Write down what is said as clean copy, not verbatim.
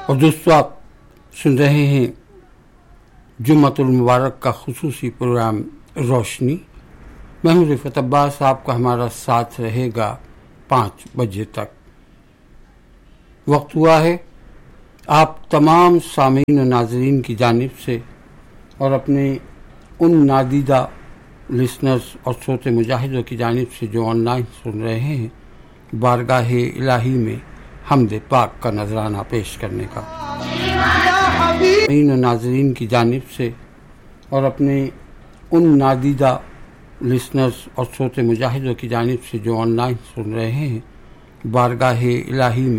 और दोस्तों, आप सुन रहे हैं जुम्मतुल मुबारक का खुसूसी प्रोग्राम रोशनी। मैं हूं रिफत अब्बास, आपका हमारा साथ रहेगा 5 बजे तक। वक्त हुआ है आप तमाम सामीन और नाजरीन की जानिब से और अपने उन नादीदा लिसनर्स और श्रोते मुजाहिदों की जानिब से जो ऑनलाइन सुन रहे हैं, बारगाह इलाही में हमदे पाक का नजराना पेश करने का। इन नाजरीन की जानिब से और अपने उन नादीदा लिसनर्स और श्रोते मुजाहिदों की जानिब से जो ऑनलाइन सुन रहे हैं, बारगाह इलाही में